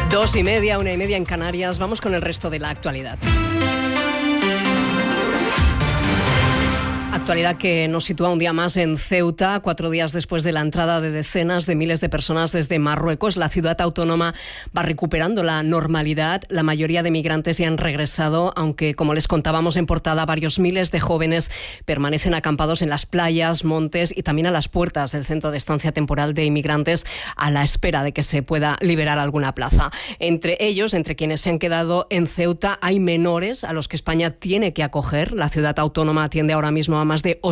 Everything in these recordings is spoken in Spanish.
2:30, 1:30 en Canarias. Vamos con el resto de la actualidad. Actualidad que nos sitúa un día más en Ceuta, 4 días después de la entrada de decenas de miles de personas desde Marruecos. La ciudad autónoma va recuperando la normalidad. La mayoría de migrantes ya han regresado, aunque, como les contábamos en portada, varios miles de jóvenes permanecen acampados en las playas, montes y también a las puertas del centro de estancia temporal de inmigrantes a la espera de que se pueda liberar alguna plaza. Entre ellos, entre quienes se han quedado en Ceuta, hay menores a los que España tiene que acoger. La ciudad autónoma atiende ahora mismo a más de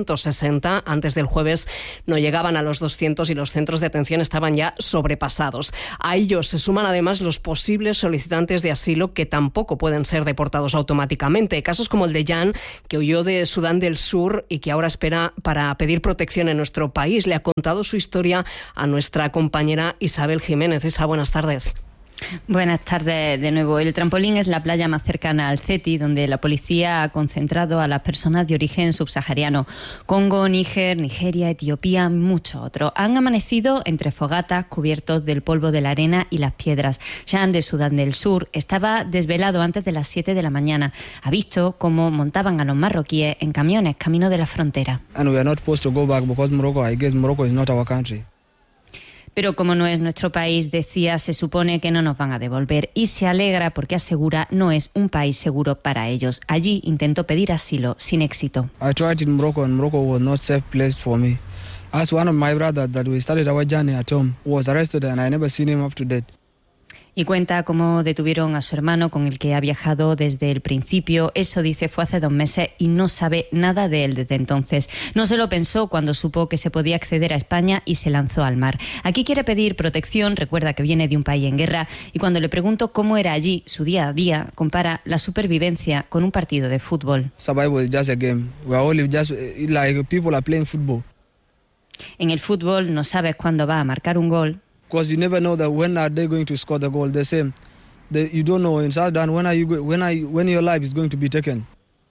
860. Antes del jueves no llegaban a los 200 y los centros de atención estaban ya sobrepasados. A ellos se suman además los posibles solicitantes de asilo que tampoco pueden ser deportados automáticamente. Casos como el de Jan, que huyó de Sudán del Sur y que ahora espera para pedir protección en nuestro país. Le ha contado su historia a nuestra compañera Isabel Jiménez. Isa, buenas tardes. Buenas tardes de nuevo. El Trampolín es la playa más cercana al CETI, donde la policía ha concentrado a las personas de origen subsahariano. Congo, Níger, Nigeria, Etiopía, muchos otros. Han amanecido entre fogatas, cubiertos del polvo de la arena y las piedras. Jan, de Sudán del Sur, estaba desvelado antes de las 7 de la mañana. Ha visto cómo montaban a los marroquíes en camiones camino de la frontera. And we are not supposed to go back because Morocco is not our country. Pero como no es nuestro país, decía, se supone que no nos van a devolver, y se alegra porque asegura no es un país seguro para ellos. Allí intentó pedir asilo sin éxito. I tried in Morocco and Morocco was not safe place for me. As one of my brothers that we started our journey at home was arrested and I never seen him up to date. Y cuenta cómo detuvieron a su hermano con el que ha viajado desde el principio. Eso, dice, fue hace 2 meses y no sabe nada de él desde entonces. No se lo pensó cuando supo que se podía acceder a España y se lanzó al mar. Aquí quiere pedir protección, recuerda que viene de un país en guerra, y cuando le pregunto cómo era allí su día a día, compara la supervivencia con un partido de fútbol. Survival is just a game. We are only just like people are playing football. En el fútbol no sabes cuándo va a marcar un gol. Because you never know that when are they going to score the goal. The same, you don't know in Sudan when your life is going to be taken.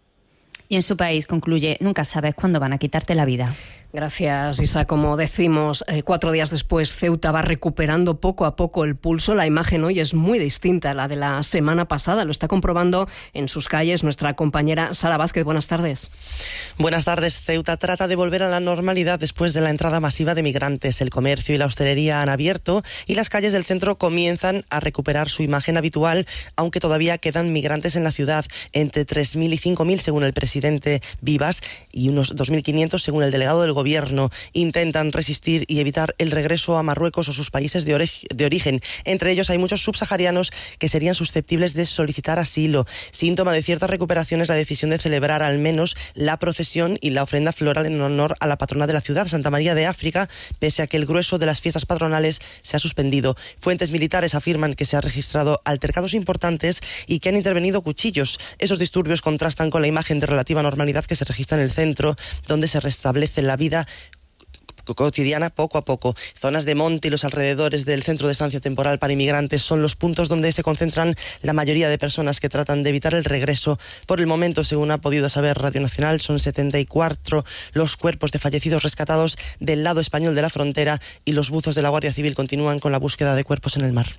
Y en su país, concluye, nunca sabes cuándo van a quitarte la vida. Gracias, Isa. Como decimos, 4 días después, Ceuta va recuperando poco a poco el pulso. La imagen hoy es muy distinta a la de la semana pasada. Lo está comprobando en sus calles nuestra compañera Sara Vázquez. Buenas tardes. Buenas tardes. Ceuta trata de volver a la normalidad después de la entrada masiva de migrantes. El comercio y la hostelería han abierto y las calles del centro comienzan a recuperar su imagen habitual, aunque todavía quedan migrantes en la ciudad, entre 3.000 y 5.000 según el presidente Vivas y unos 2.500 según el delegado del gobierno. Intentan resistir y evitar el regreso a Marruecos o sus países de origen. Entre ellos hay muchos subsaharianos que serían susceptibles de solicitar asilo. Síntoma de cierta recuperación es la decisión de celebrar al menos la procesión y la ofrenda floral en honor a la patrona de la ciudad, Santa María de África, pese a que el grueso de las fiestas patronales se ha suspendido. Fuentes militares afirman que se han registrado altercados importantes y que han intervenido cuchillos. Esos disturbios contrastan con la imagen de relativa normalidad que se registra en el centro, donde se restablece la vida cotidiana poco a poco. Zonas de monte y los alrededores del centro de estancia temporal para inmigrantes son los puntos donde se concentran la mayoría de personas que tratan de evitar el regreso. Por el momento, según ha podido saber Radio Nacional, son 74 los cuerpos de fallecidos rescatados del lado español de la frontera y los buzos de la Guardia Civil continúan con la búsqueda de cuerpos en el mar.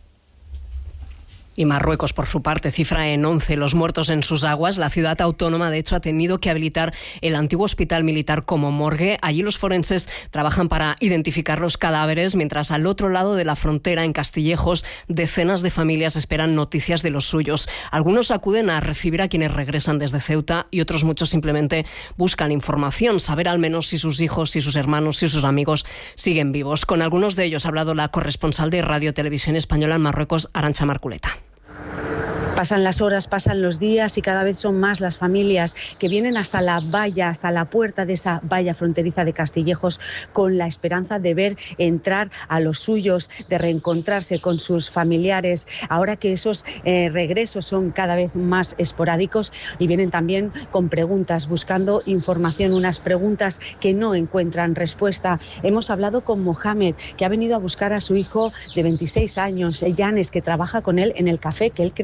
Y Marruecos, por su parte, cifra en 11 los muertos en sus aguas. La ciudad autónoma, de hecho, ha tenido que habilitar el antiguo hospital militar como morgue. Allí los forenses trabajan para identificar los cadáveres, mientras al otro lado de la frontera, en Castillejos, decenas de familias esperan noticias de los suyos. Algunos acuden a recibir a quienes regresan desde Ceuta y otros muchos simplemente buscan información, saber al menos si sus hijos, si sus hermanos, si sus amigos siguen vivos. Con algunos de ellos ha hablado la corresponsal de Radio Televisión Española en Marruecos, Arantxa Marculeta. Pasan las horas, pasan los días y cada vez son más las familias que vienen hasta la valla, hasta la puerta de esa valla fronteriza de Castillejos con la esperanza de ver entrar a los suyos, de reencontrarse con sus familiares. Ahora que esos regresos son cada vez más esporádicos y vienen también con preguntas, buscando información, unas preguntas que no encuentran respuesta. Hemos hablado con Mohamed, que ha venido a buscar a su hijo de 26 años, Yanes, que trabaja con él en el café, que él cree que no tiene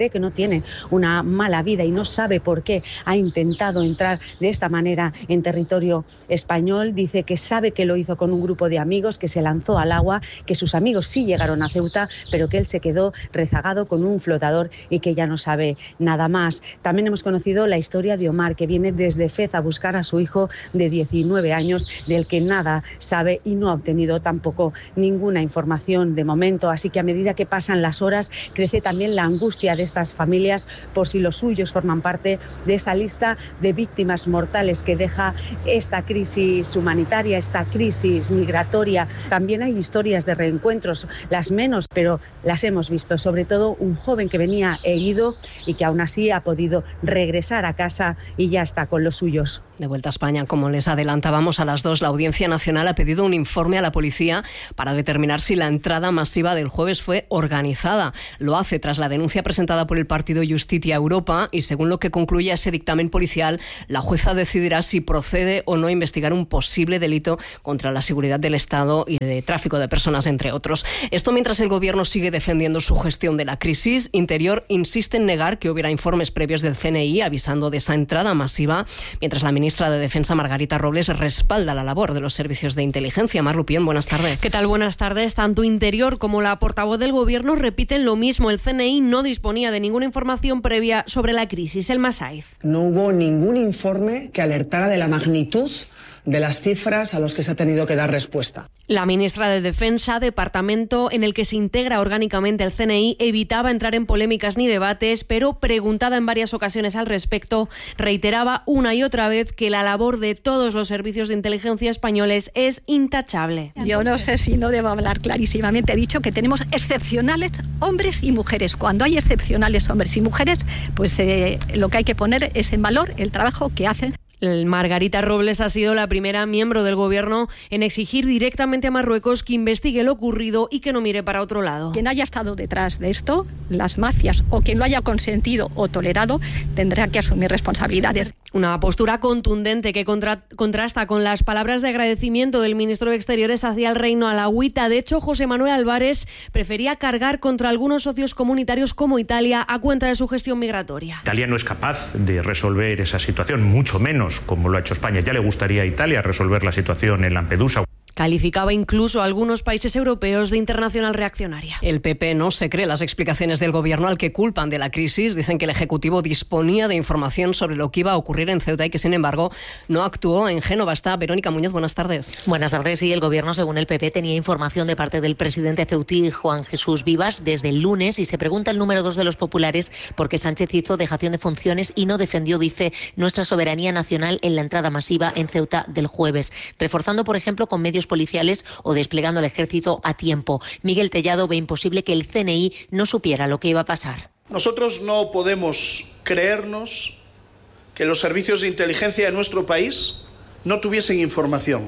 tiene una mala vida y no sabe por qué ha intentado entrar de esta manera en territorio español. Dice que sabe que lo hizo con un grupo de amigos, que se lanzó al agua, que sus amigos sí llegaron a Ceuta, pero que él se quedó rezagado con un flotador y que ya no sabe nada más. También hemos conocido la historia de Omar, que viene desde Fez a buscar a su hijo de 19 años, del que nada sabe y no ha obtenido tampoco ninguna información de momento. Así que a medida que pasan las horas, crece también la angustia de estas familias por si los suyos forman parte de esa lista de víctimas mortales que deja esta crisis humanitaria, esta crisis migratoria. También hay historias de reencuentros, las menos, pero las hemos visto, sobre todo un joven que venía herido y que aún así ha podido regresar a casa y ya está con los suyos. De vuelta a España, como les adelantábamos a las 2, la Audiencia Nacional ha pedido un informe a la policía para determinar si la entrada masiva del jueves fue organizada. Lo hace tras la denuncia presentada por el partido Justitia Europa y según lo que concluye ese dictamen policial, la jueza decidirá si procede o no investigar un posible delito contra la seguridad del Estado y de tráfico de personas, entre otros. Esto mientras el Gobierno sigue defendiendo su gestión de la crisis. Interior insiste en negar que hubiera informes previos del CNI avisando de esa entrada masiva, mientras la ministra de Defensa, Margarita Robles, respalda la labor de los servicios de inteligencia. Mar Lupión, buenas tardes. ¿Qué tal? Buenas tardes. Tanto Interior como la portavoz del Gobierno repiten lo mismo. El CNI no disponía de ninguna información previa sobre la crisis. Elma Saiz. No hubo ningún informe que alertara de la magnitud de las cifras a los que se ha tenido que dar respuesta. La ministra de Defensa, departamento en el que se integra orgánicamente el CNI, evitaba entrar en polémicas ni debates, pero preguntada en varias ocasiones al respecto, reiteraba una y otra vez que la labor de todos los servicios de inteligencia españoles es intachable. Yo no sé si no debo hablar clarísimamente. He dicho que tenemos excepcionales hombres y mujeres. Cuando hay excepcionales hombres y mujeres, pues lo que hay que poner es en valor el trabajo que hacen. Margarita Robles ha sido la primera miembro del Gobierno en exigir directamente a Marruecos que investigue lo ocurrido y que no mire para otro lado. Quien haya estado detrás de esto, las mafias o quien lo haya consentido o tolerado, tendrá que asumir responsabilidades. Una postura contundente que contrasta con las palabras de agradecimiento del ministro de Exteriores hacia el Reino Alauita. De hecho, José Manuel Álvarez prefería cargar contra algunos socios comunitarios como Italia a cuenta de su gestión migratoria. Italia no es capaz de resolver esa situación, mucho menos como lo ha hecho España. Ya le gustaría a Italia resolver la situación en Lampedusa. Calificaba incluso a algunos países europeos de internacional reaccionaria. El PP no se cree las explicaciones del Gobierno al que culpan de la crisis. Dicen que el Ejecutivo disponía de información sobre lo que iba a ocurrir en Ceuta y que, sin embargo, no actuó. En Génova está Verónica Muñoz. Buenas tardes. Buenas tardes. Sí, el Gobierno, según el PP, tenía información de parte del presidente ceutí, Juan Jesús Vivas, desde el lunes, y se pregunta el número 2 de los populares por qué Sánchez hizo dejación de funciones y no defendió, dice, nuestra soberanía nacional en la entrada masiva en Ceuta del jueves, reforzando, por ejemplo, con medios policiales o desplegando el ejército a tiempo. Miguel Tellado ve imposible que el CNI no supiera lo que iba a pasar. Nosotros no podemos creernos que los servicios de inteligencia de nuestro país no tuviesen información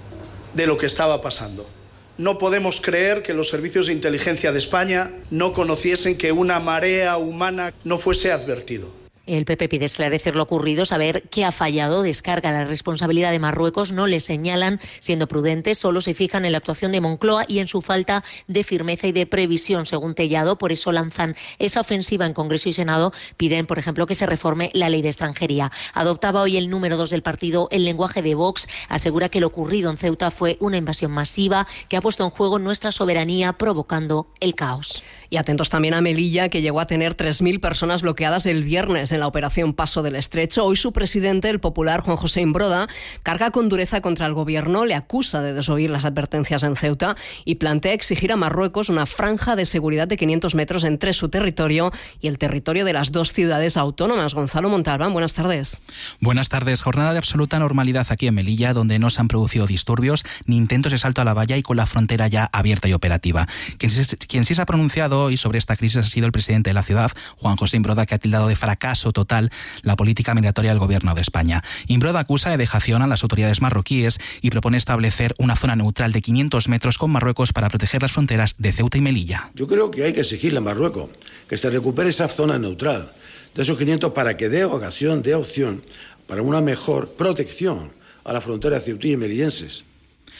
de lo que estaba pasando. No podemos creer que los servicios de inteligencia de España no conociesen que una marea humana no fuese advertido. El PP pide esclarecer lo ocurrido, saber qué ha fallado, descarga la responsabilidad de Marruecos, no le señalan, siendo prudentes, solo se fijan en la actuación de Moncloa y en su falta de firmeza y de previsión, según Tellado. Por eso lanzan esa ofensiva en Congreso y Senado. Piden, por ejemplo, que se reforme la ley de extranjería. Adoptaba hoy el número 2 del partido el lenguaje de Vox. Asegura que lo ocurrido en Ceuta fue una invasión masiva que ha puesto en juego nuestra soberanía, provocando el caos. Y atentos también a Melilla, que llegó a tener 3.000 personas bloqueadas el viernes en la operación Paso del Estrecho. Hoy su presidente, el popular Juan José Imbroda, carga con dureza contra el Gobierno, le acusa de desoír las advertencias en Ceuta y plantea exigir a Marruecos una franja de seguridad de 500 metros entre su territorio y el territorio de las dos ciudades autónomas. Gonzalo Montalbán, buenas tardes. Buenas tardes. Jornada de absoluta normalidad aquí en Melilla, donde no se han producido disturbios ni intentos de salto a la valla y con la frontera ya abierta y operativa. Quien sí se ha pronunciado hoy sobre esta crisis ha sido el presidente de la ciudad, Juan José Imbroda, que ha tildado de fracaso total la política migratoria del Gobierno de España. Imbroda acusa de dejación a las autoridades marroquíes y propone establecer una zona neutral de 500 metros con Marruecos para proteger las fronteras de Ceuta y Melilla. Yo creo que hay que exigirle a Marruecos que se recupere esa zona neutral de esos 500 para que dé ocasión, dé opción para una mejor protección a la frontera ceutí y melillenses.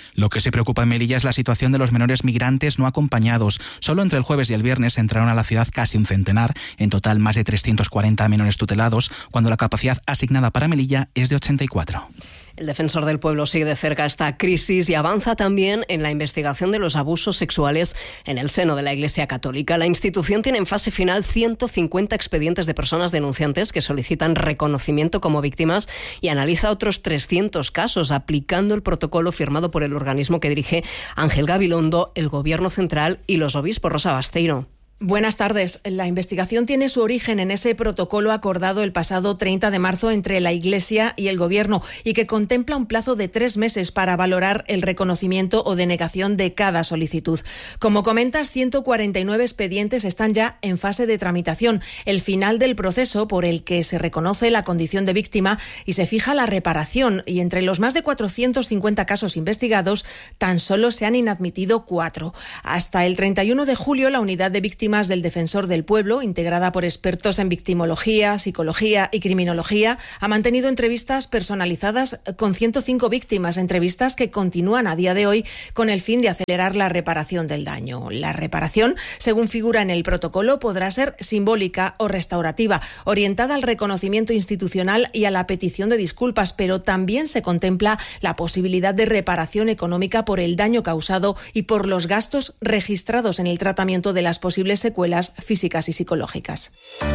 Lo que se preocupa en Melilla es la situación de los menores migrantes no acompañados. Solo entre el jueves y el viernes entraron a la ciudad casi un centenar, en total más de 340 menores tutelados, cuando la capacidad asignada para Melilla es de 84. El defensor del pueblo sigue de cerca esta crisis y avanza también en la investigación de los abusos sexuales en el seno de la Iglesia Católica. La institución tiene en fase final 150 expedientes de personas denunciantes que solicitan reconocimiento como víctimas y analiza otros 300 casos, aplicando el protocolo firmado por el organismo que dirige Ángel Gabilondo, el Gobierno Central y los obispos. Rosa Basteiro. Buenas tardes. La investigación tiene su origen en ese protocolo acordado el pasado 30 de marzo entre la Iglesia y el Gobierno y que contempla un plazo de 3 meses para valorar el reconocimiento o denegación de cada solicitud. Como comentas, 149 expedientes están ya en fase de tramitación, el final del proceso por el que se reconoce la condición de víctima y se fija la reparación. Y entre los más de 450 casos investigados, tan solo se han inadmitido 4. Hasta el 31 de julio, la unidad de víctimas del Defensor del Pueblo, integrada por expertos en victimología, psicología y criminología, ha mantenido entrevistas personalizadas con 105 víctimas, entrevistas que continúan a día de hoy con el fin de acelerar la reparación del daño. La reparación, según figura en el protocolo, podrá ser simbólica o restaurativa, orientada al reconocimiento institucional y a la petición de disculpas, pero también se contempla la posibilidad de reparación económica por el daño causado y por los gastos registrados en el tratamiento de las posibles secuelas físicas y psicológicas.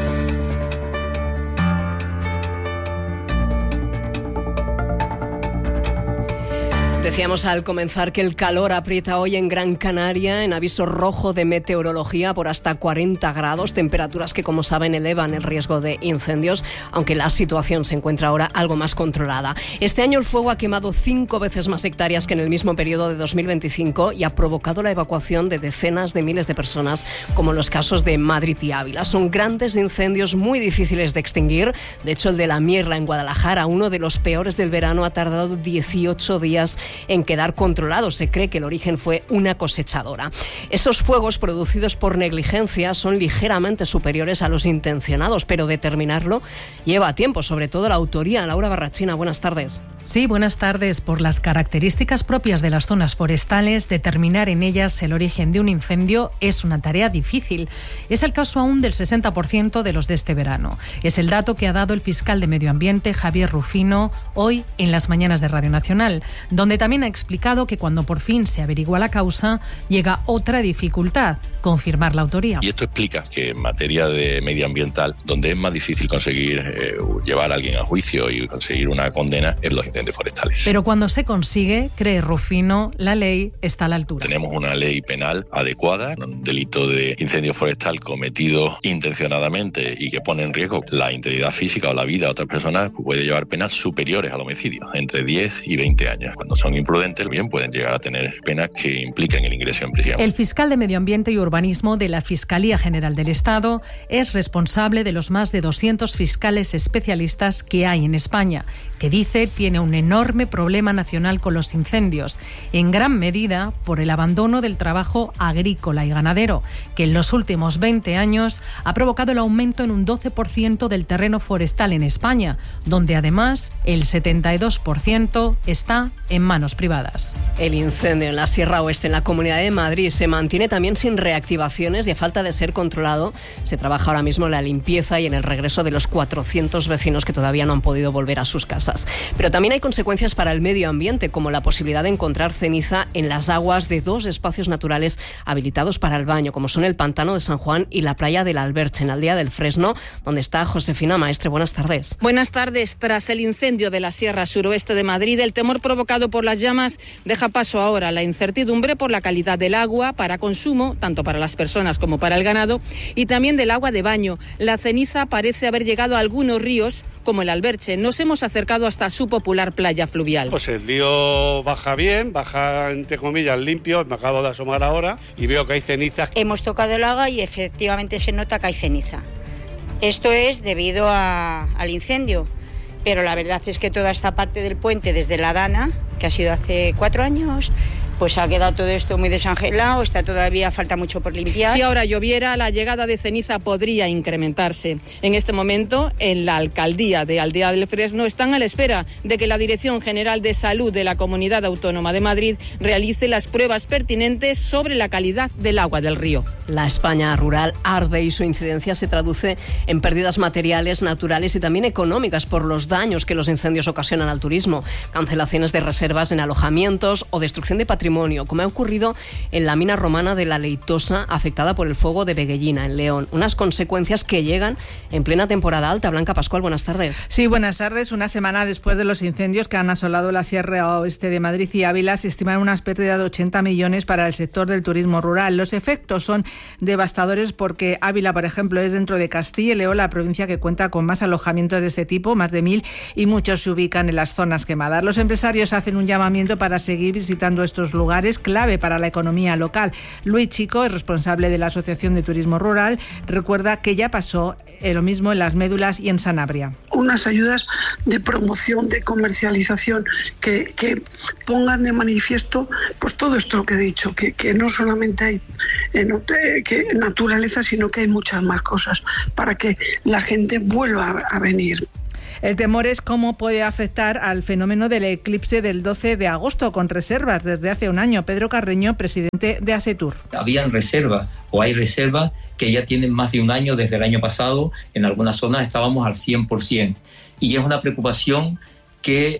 Decíamos al comenzar que el calor aprieta hoy en Gran Canaria, en aviso rojo de meteorología por hasta 40 grados, temperaturas que, como saben, elevan el riesgo de incendios, aunque la situación se encuentra ahora algo más controlada. Este año el fuego ha quemado 5 veces más hectáreas que en el mismo periodo de 2025 y ha provocado la evacuación de decenas de miles de personas, como en los casos de Madrid y Ávila. Son grandes incendios muy difíciles de extinguir. De hecho, el de la Mierla en Guadalajara, uno de los peores del verano, ha tardado 18 días en quedar controlado. Se cree que el origen fue una cosechadora. Esos fuegos producidos por negligencia son ligeramente superiores a los intencionados, pero determinarlo lleva tiempo, sobre todo la autoría. Laura Barrachina, buenas tardes. Sí, buenas tardes. Por las características propias de las zonas forestales, determinar en ellas el origen de un incendio es una tarea difícil. Es el caso aún del 60% de los de este verano. Es el dato que ha dado el fiscal de Medio Ambiente, Javier Rufino, hoy en las mañanas de Radio Nacional, donde también ha explicado que cuando por fin se averigua la causa, llega otra dificultad: confirmar la autoría. Y esto explica que en materia de medioambiental, donde es más difícil conseguir llevar a alguien a juicio y conseguir una condena, es los incendios forestales. Pero cuando se consigue, cree Rufino, la ley está a la altura. Tenemos una ley penal adecuada, un delito de incendio forestal cometido intencionadamente y que pone en riesgo la integridad física o la vida de otras personas, puede llevar penas superiores al homicidio, entre 10 y 20 años. Cuando son imprudentes, bien pueden llegar a tener penas que impliquen el ingreso en prisión. El fiscal de Medio Ambiente y Urbanismo de la Fiscalía General del Estado es responsable de los más de 200 fiscales especialistas que hay en España, que dice tiene un enorme problema nacional con los incendios, en gran medida por el abandono del trabajo agrícola y ganadero, que en los últimos 20 años ha provocado el aumento en un 12% del terreno forestal en España, donde además el 72% está en manos privadas. El incendio en la Sierra Oeste, en la Comunidad de Madrid, se mantiene también sin reactivaciones y a falta de ser controlado. Se trabaja ahora mismo en la limpieza y en el regreso de los 400 vecinos que todavía no han podido volver a sus casas. Pero también hay consecuencias para el medio ambiente, como la posibilidad de encontrar ceniza en las aguas de 2 espacios naturales habilitados para el baño, como son el Pantano de San Juan y la playa del Alberche, en Aldea del Fresno, donde está Josefina Maestre. Buenas tardes. Buenas tardes. Tras el incendio de la Sierra Suroeste de Madrid, el temor provocado por las llamas deja paso ahora a la incertidumbre por la calidad del agua para consumo, tanto para las personas como para el ganado, y también del agua de baño. La ceniza parece haber llegado a algunos ríos, como el Alberche. Nos hemos acercado hasta su popular playa fluvial. Pues el río baja bien, baja entre comillas limpio, me acabo de asomar ahora y veo que hay cenizas. Hemos tocado el agua y efectivamente se nota que hay ceniza. Esto es debido al incendio, pero la verdad es que toda esta parte del puente desde la Dana, que ha sido hace 4 años, pues ha quedado todo esto muy desangelado, falta mucho por limpiar. Si ahora lloviera, la llegada de ceniza podría incrementarse. En este momento, en la alcaldía de Aldea del Fresno están a la espera de que la Dirección General de Salud de la Comunidad Autónoma de Madrid realice las pruebas pertinentes sobre la calidad del agua del río. La España rural arde y su incidencia se traduce en pérdidas materiales, naturales y también económicas por los daños que los incendios ocasionan al turismo, cancelaciones de reservas en alojamientos o destrucción de patrimonio, como ha ocurrido en la mina romana de La Leitosa, afectada por el fuego de Veguellina, en León. Unas consecuencias que llegan en plena temporada alta. Blanca Pascual, buenas tardes. Sí, buenas tardes. Una semana después de los incendios que han asolado la Sierra Oeste de Madrid y Ávila, se estiman unas pérdidas de 80 millones para el sector del turismo rural. Los efectos son devastadores porque Ávila, por ejemplo, es dentro de Castilla y León la provincia que cuenta con más alojamientos de este tipo, más de 1.000, y muchos se ubican en las zonas quemadas. Los empresarios hacen un llamamiento para seguir visitando estos lugares, clave para la economía local. Luis Chico, es responsable de la Asociación de Turismo Rural, recuerda que ya pasó lo mismo en Las Médulas y en Sanabria. Unas ayudas de promoción, de comercialización, que pongan de manifiesto pues todo esto que he dicho, que no solamente hay que naturaleza, sino que hay muchas más cosas para que la gente vuelva a venir. El temor es cómo puede afectar al fenómeno del eclipse del 12 de agosto, con reservas desde hace un año. Pedro Carreño, presidente de ASETUR. Habían reservas o hay reservas que ya tienen más de un año, desde el año pasado. En algunas zonas estábamos al 100%. Y es una preocupación que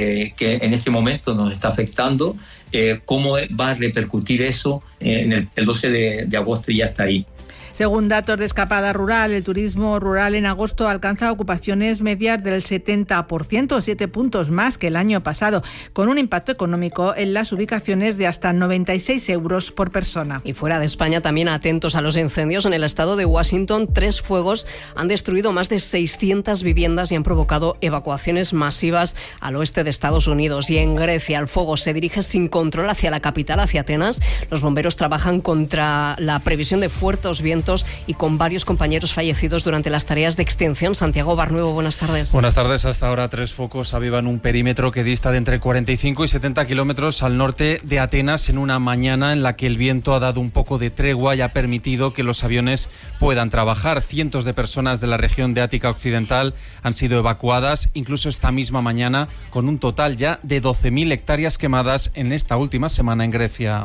en este momento nos está afectando. ¿Cómo va a repercutir eso en el 12 de agosto? Ya está ahí. Según datos de Escapada Rural, el turismo rural en agosto alcanza ocupaciones medias del 70%, 7 puntos más que el año pasado, con un impacto económico en las ubicaciones de hasta 96 euros por persona. Y fuera de España, también atentos a los incendios. En el estado de Washington, 3 fuegos han destruido más de 600 viviendas y han provocado evacuaciones masivas al oeste de Estados Unidos. Y en Grecia, el fuego se dirige sin control hacia la capital, hacia Atenas. Los bomberos trabajan contra la previsión de fuertes vientos y con varios compañeros fallecidos durante las tareas de extinción. Santiago Barnuevo, buenas tardes. Buenas tardes. Hasta ahora 3 focos avivan un perímetro que dista de entre 45 y 70 kilómetros al norte de Atenas, en una mañana en la que el viento ha dado un poco de tregua y ha permitido que los aviones puedan trabajar. Cientos de personas de la región de Ática Occidental han sido evacuadas, incluso esta misma mañana, con un total ya de 12.000 hectáreas quemadas en esta última semana en Grecia.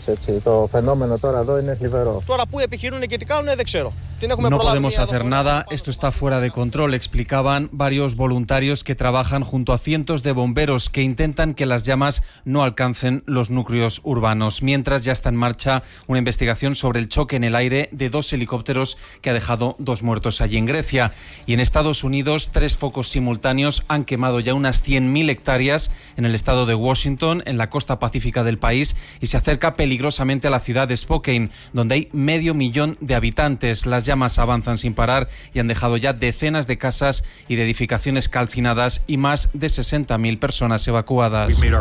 No podemos hacer nada, esto está fuera de control, explicaban varios voluntarios que trabajan junto a cientos de bomberos que intentan que las llamas no alcancen los núcleos urbanos. Mientras, ya está en marcha una investigación sobre el choque en el aire de 2 helicópteros que ha dejado 2 muertos allí en Grecia. Y en Estados Unidos, 3 focos simultáneos han quemado ya unas 100.000 hectáreas en el estado de Washington, en la costa pacífica del país, y se acerca peligrosamente a la ciudad de Spokane, donde hay 500.000 de habitantes. Las llamas avanzan sin parar y han dejado ya decenas de casas y de edificaciones calcinadas y más de 60.000 personas evacuadas. El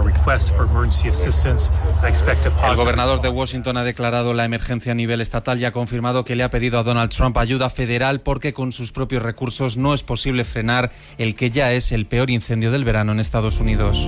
gobernador de Washington ha declarado la emergencia a nivel estatal y ha confirmado que le ha pedido a Donald Trump ayuda federal porque con sus propios recursos no es posible frenar el que ya es el peor incendio del verano en Estados Unidos.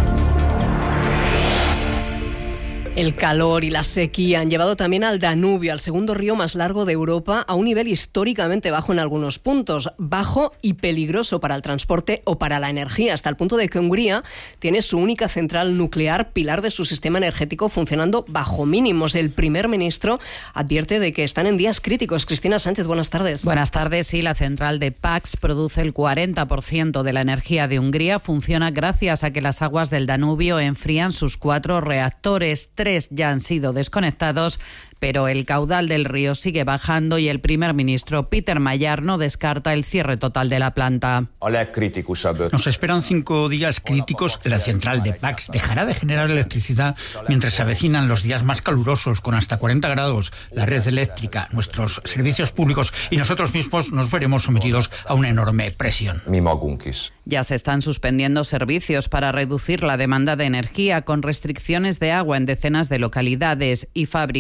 El calor y la sequía han llevado también al Danubio, al segundo río más largo de Europa, a un nivel históricamente bajo en algunos puntos, bajo y peligroso para el transporte o para la energía, hasta el punto de que Hungría tiene su única central nuclear, pilar de su sistema energético, funcionando bajo mínimos. El primer ministro advierte de que están en días críticos. Cristina Sánchez, buenas tardes. Buenas tardes. Sí, la central de Paks produce el 40% de la energía de Hungría. Funciona gracias a que las aguas del Danubio enfrían sus 4 reactores. 3 ya han sido desconectados, pero el caudal del río sigue bajando y el primer ministro Peter Mayer no descarta el cierre total de la planta. Nos esperan 5 días críticos. La central de Paks dejará de generar electricidad mientras se avecinan los días más calurosos, con hasta 40 grados. La red eléctrica, nuestros servicios públicos y nosotros mismos nos veremos sometidos a una enorme presión. Ya se están suspendiendo servicios para reducir la demanda de energía, con restricciones de agua en decenas de localidades y fábricas en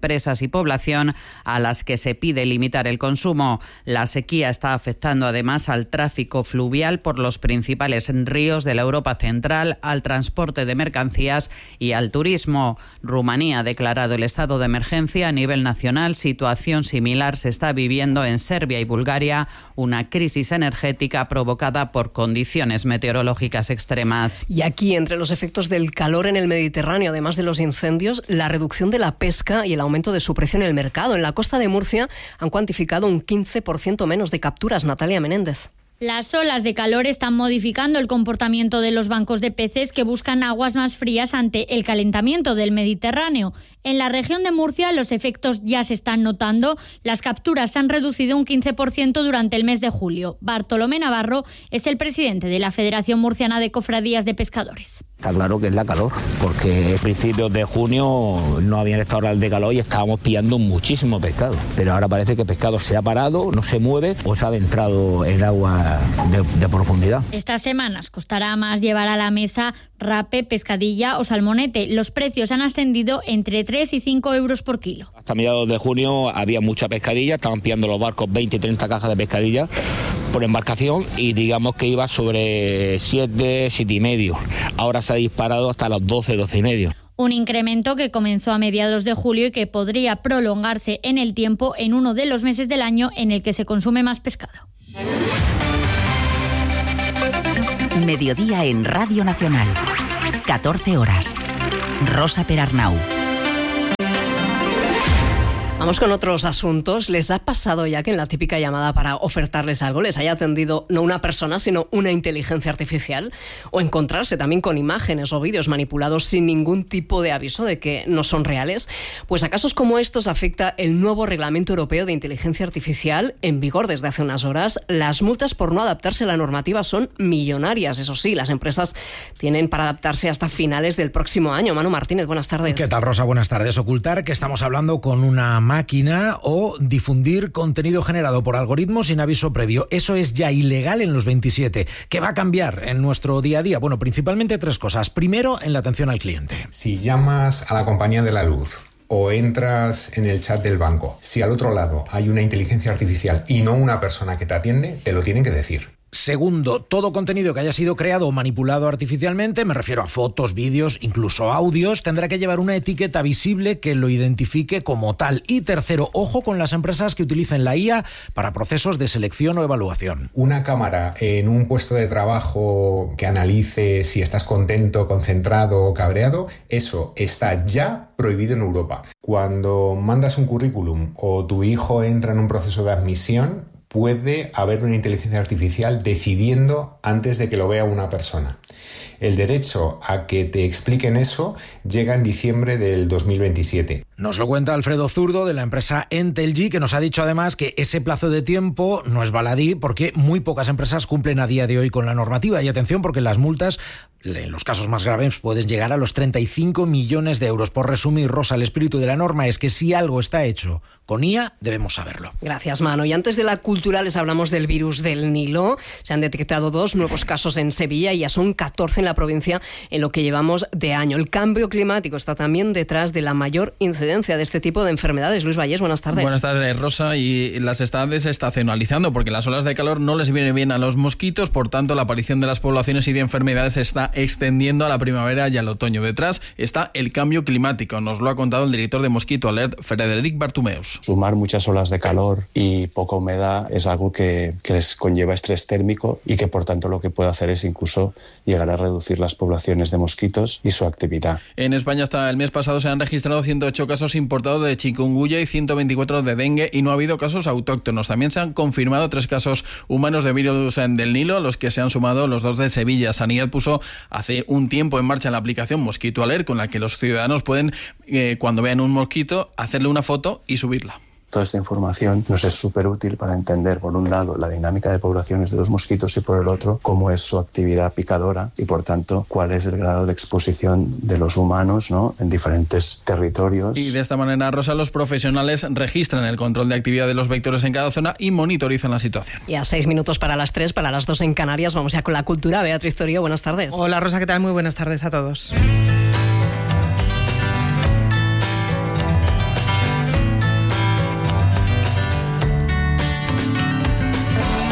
empresas y población a las que se pide limitar el consumo. La sequía está afectando además al tráfico fluvial por los principales ríos de la Europa central, al transporte de mercancías y al turismo. Rumanía ha declarado el estado de emergencia a nivel nacional. Situación similar se está viviendo en Serbia y Bulgaria, una crisis energética provocada por condiciones meteorológicas extremas. Y aquí, entre los efectos del calor en el Mediterráneo, además de los incendios, la reducción de la pesca y el aumento de su precio en el mercado. En la costa de Murcia han cuantificado un 15% menos de capturas. Natalia Menéndez. Las olas de calor están modificando el comportamiento de los bancos de peces que buscan aguas más frías ante el calentamiento del Mediterráneo. En la región de Murcia los efectos ya se están notando. Las capturas se han reducido un 15% durante el mes de julio. Bartolomé Navarro es el presidente de la Federación Murciana de Cofradías de Pescadores. Está claro que es la calor, porque a principios de junio no habían estado horas de calor y estábamos pillando muchísimo pescado. Pero ahora parece que el pescado se ha parado, no se mueve o se ha adentrado en agua de profundidad. Estas semanas costará más llevar a la mesa rape, pescadilla o salmonete. Los precios han ascendido entre 3 y 5 euros por kilo. Hasta mediados de junio había mucha pescadilla, estaban pillando los barcos 20 y 30 cajas de pescadilla por embarcación y digamos que iba sobre 7 y medio. Ahora se ha disparado hasta los 12 y medio. Un incremento que comenzó a mediados de julio y que podría prolongarse en el tiempo en uno de los meses del año en el que se consume más pescado. Mediodía en Radio Nacional. 14 horas. Rosa Perarnau. Vamos con otros asuntos. ¿Les ha pasado ya que en la típica llamada para ofertarles algo les haya atendido no una persona, sino una inteligencia artificial? O encontrarse también con imágenes o vídeos manipulados sin ningún tipo de aviso de que no son reales. Pues a casos como estos afecta el nuevo Reglamento Europeo de Inteligencia Artificial en vigor desde hace unas horas. Las multas por no adaptarse a la normativa son millonarias. Eso sí, las empresas tienen para adaptarse hasta finales del próximo año. Manu Martínez, buenas tardes. ¿Qué tal, Rosa? Buenas tardes. Ocultar que estamos hablando con una máquina o difundir contenido generado por algoritmos sin aviso previo. Eso es ya ilegal en los 27. ¿Qué va a cambiar en nuestro día a día? Bueno, principalmente 3 cosas. Primero, en la atención al cliente. Si llamas a la compañía de la luz o entras en el chat del banco, si al otro lado hay una inteligencia artificial y no una persona que te atiende, te lo tienen que decir. Segundo, todo contenido que haya sido creado o manipulado artificialmente, me refiero a fotos, vídeos, incluso audios, tendrá que llevar una etiqueta visible que lo identifique como tal. Y tercero, ojo con las empresas que utilicen la IA para procesos de selección o evaluación. Una cámara en un puesto de trabajo que analice si estás contento, concentrado o cabreado, eso está ya prohibido en Europa. Cuando mandas un currículum o tu hijo entra en un proceso de admisión, puede haber una inteligencia artificial decidiendo antes de que lo vea una persona. El derecho a que te expliquen eso llega en diciembre del 2027. Nos lo cuenta Alfredo Zurdo de la empresa Entelgy, que nos ha dicho además que ese plazo de tiempo no es baladí porque muy pocas empresas cumplen a día de hoy con la normativa. Y atención, porque las multas, en los casos más graves, pueden llegar a los 35 millones de euros. Por resumir, Rosa, el espíritu de la norma es que si algo está hecho con IA, debemos saberlo. Gracias, Mano. Y antes de la cultura les hablamos del virus del Nilo. Se han detectado 2 nuevos casos en Sevilla y ya son 14 en la provincia en lo que llevamos de año. El cambio climático está también detrás de la mayor incidencia de este tipo de enfermedades. Luis Vallés, buenas tardes. Buenas tardes, Rosa. Y las están desestacionalizando porque las olas de calor no les vienen bien a los mosquitos, por tanto la aparición de las poblaciones y de enfermedades se está extendiendo a la primavera y al otoño. Detrás está el cambio climático. Nos lo ha contado el director de Mosquito Alert, Frederic Bartumeus. Sumar muchas olas de calor y poca humedad es algo que les conlleva estrés térmico y que por tanto lo que puede hacer es incluso llegar a reducir las poblaciones de mosquitos y su actividad. En España hasta el mes pasado se han registrado 108 casos importados de chikungunya y 124 de dengue y no ha habido casos autóctonos. También se han confirmado 3 casos humanos de virus del Nilo, a los que se han sumado los 2 de Sevilla. Sanidad puso hace un tiempo en marcha la aplicación Mosquito Alert, con la que los ciudadanos pueden, cuando vean un mosquito, hacerle una foto y subirla. Toda esta información nos es súper útil para entender, por un lado, la dinámica de poblaciones de los mosquitos y, por el otro, cómo es su actividad picadora y, por tanto, cuál es el grado de exposición de los humanos, ¿no?, en diferentes territorios. Y de esta manera, Rosa, los profesionales registran el control de actividad de los vectores en cada zona y monitorizan la situación. Y a 6 minutos para las 3, para las 2 en Canarias, vamos ya con la cultura. Beatriz Torío, buenas tardes. Hola, Rosa, ¿qué tal? Muy buenas tardes a todos.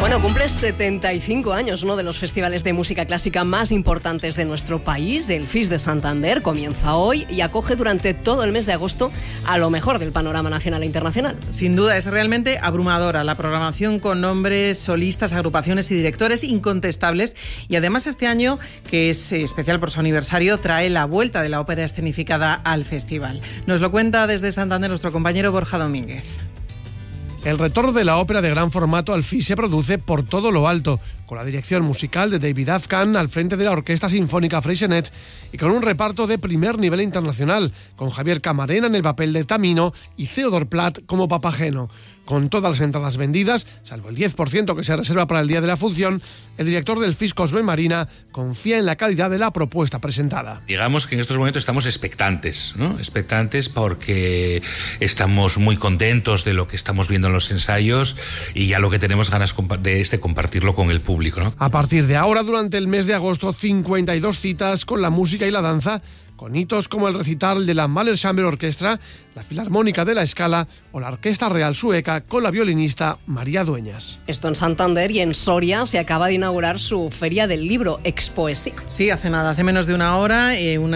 Bueno, cumple 75 años, uno de los festivales de música clásica más importantes de nuestro país. El FIS de Santander comienza hoy y acoge durante todo el mes de agosto a lo mejor del panorama nacional e internacional. Sin duda, es realmente abrumadora la programación con nombres, solistas, agrupaciones y directores incontestables. Y además este año, que es especial por su aniversario, trae la vuelta de la ópera escenificada al festival. Nos lo cuenta desde Santander nuestro compañero Borja Domínguez. El retorno de la ópera de gran formato al FIS se produce por todo lo alto, con la dirección musical de David Afghan al frente de la Orquesta Sinfónica Freixenet y con un reparto de primer nivel internacional, con Javier Camarena en el papel de Tamino y Theodor Platt como Papageno. Con todas las entradas vendidas, salvo el 10% que se reserva para el día de la función, el director del FIS, Cosme Marina, confía en la calidad de la propuesta presentada. Digamos que en estos momentos estamos expectantes, ¿no? Expectantes porque estamos muy contentos de lo que estamos viendo en los ensayos y ya lo que tenemos ganas de compartirlo con el público, ¿no? A partir de ahora, durante el mes de agosto, 52 citas con la música y la danza, con hitos como el recital de la Mahler Chamber Orchestra, la Filarmónica de la Scala o la Orquesta Real Sueca con la violinista María Dueñas. Esto en Santander, y en Soria se acaba de inaugurar su Feria del Libro, Expoesía. Sí, hace menos de una hora,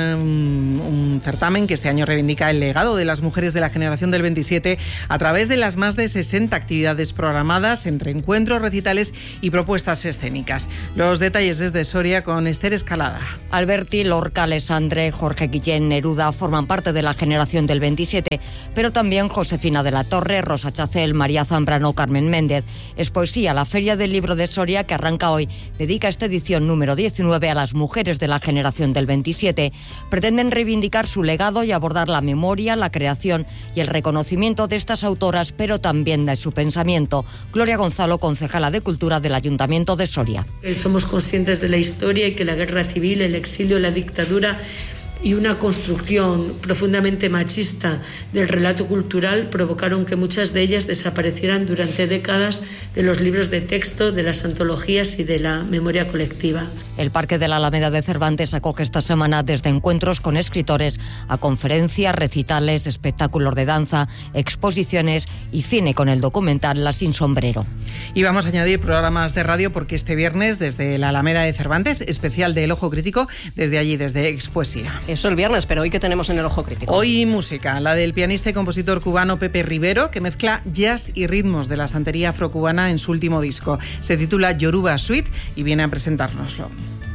un certamen que este año reivindica el legado de las mujeres de la generación del 27 a través de las más de 60 actividades programadas entre encuentros, recitales y propuestas escénicas. Los detalles desde Soria con Esther Escalada. Alberti, Lorca, Alessandre, Jorge Guillén, Neruda forman parte de la generación del 27, pero también Josefina de la Torre, Rosa Chacel, María Zambrano, Carmen Méndez. Expoesía, la Feria del Libro de Soria, que arranca hoy, dedica esta edición número 19 a las mujeres de la generación del 27. Pretenden reivindicar su legado y abordar la memoria, la creación y el reconocimiento de estas autoras, pero también de su pensamiento. Gloria Gonzalo, concejala de Cultura del Ayuntamiento de Soria. Somos conscientes de la historia y que la guerra civil, el exilio, la dictadura y una construcción profundamente machista del relato cultural provocaron que muchas de ellas desaparecieran durante décadas de los libros de texto, de las antologías y de la memoria colectiva. El Parque de la Alameda de Cervantes acoge esta semana desde encuentros con escritores a conferencias, recitales, espectáculos de danza, exposiciones y cine con el documental La Sin Sombrero. Y vamos a añadir programas de radio porque este viernes desde la Alameda de Cervantes, especial de El Ojo Crítico, desde allí, desde Expoesía. Eso el viernes, pero hoy ¿qué tenemos en El Ojo Crítico? Hoy música, la del pianista y compositor cubano Pepe Rivero, que mezcla jazz y ritmos de la santería afrocubana en su último disco. Se titula Yoruba Suite y viene a presentárnoslo.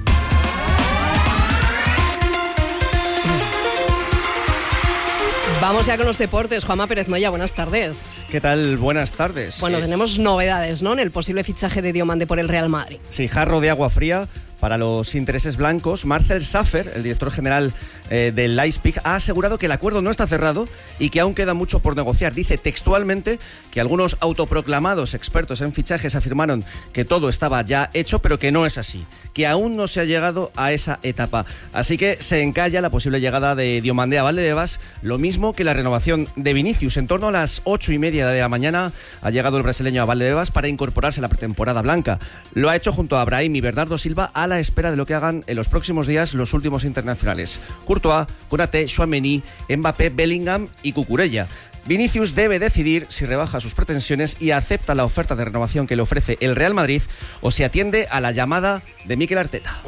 Vamos ya con los deportes. Juanma Pérez Moya, buenas tardes. ¿Qué tal? Buenas tardes. Bueno, tenemos novedades, ¿no?, en el posible fichaje de Diomande por el Real Madrid. Sí, jarro de agua fría para los intereses blancos. Marcel Saffer, el director general del Leipzig, ha asegurado que el acuerdo no está cerrado y que aún queda mucho por negociar. Dice textualmente que algunos autoproclamados expertos en fichajes afirmaron que todo estaba ya hecho, pero que no es así, que aún no se ha llegado a esa etapa. Así que se encalla la posible llegada de Diomande a Valdebebas, lo mismo que la renovación de Vinicius. En torno a las 8:30 de la mañana ha llegado el brasileño a Valdebebas para incorporarse a la pretemporada blanca. Lo ha hecho junto a Brahim y Bernardo Silva, a la espera de lo que hagan en los próximos días los últimos internacionales: Courtois, Konaté, Tchouaméni, Mbappé, Bellingham y Cucurella. Vinicius debe decidir si rebaja sus pretensiones y acepta la oferta de renovación que le ofrece el Real Madrid o se atiende a la llamada de Mikel Arteta.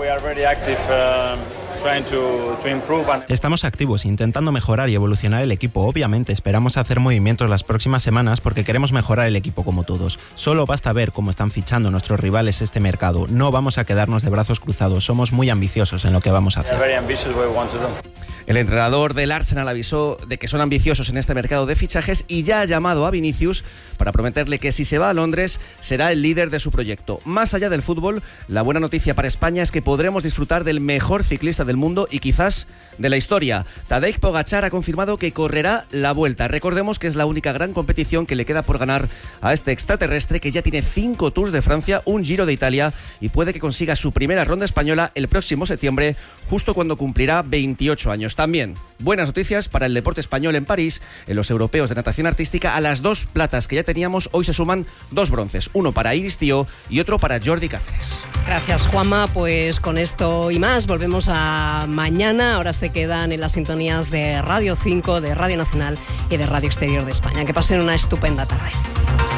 Estamos activos intentando mejorar y evolucionar el equipo. Obviamente esperamos hacer movimientos las próximas semanas porque queremos mejorar el equipo como todos. Solo basta ver cómo están fichando nuestros rivales este mercado. No vamos a quedarnos de brazos cruzados. Somos muy ambiciosos en lo que vamos a hacer. El entrenador del Arsenal avisó de que son ambiciosos en este mercado de fichajes y ya ha llamado a Vinicius para prometerle que si se va a Londres será el líder de su proyecto. Más allá del fútbol, la buena noticia para España es que podremos disfrutar del mejor ciclista del mundo y quizás de la historia. Tadej Pogačar ha confirmado que correrá la Vuelta. Recordemos que es la única gran competición que le queda por ganar a este extraterrestre, que ya tiene 5 Tours de Francia, un Giro de Italia y puede que consiga su primera ronda española el próximo septiembre, justo cuando cumplirá 28 años. También buenas noticias para el deporte español en París. En los europeos de natación artística, a las 2 platas que ya teníamos, hoy se suman 2 bronces, uno para Iris Tío y otro para Jordi Cáceres. Gracias, Juanma. Pues con esto y más volvemos a mañana. Ahora se quedan en las sintonías de Radio 5, de Radio Nacional y de Radio Exterior de España. Que pasen una estupenda tarde.